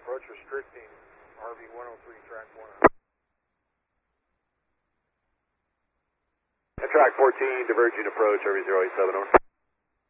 Approach restricting RV 103, track 1. Track 14, diverging approach, RV 087, over.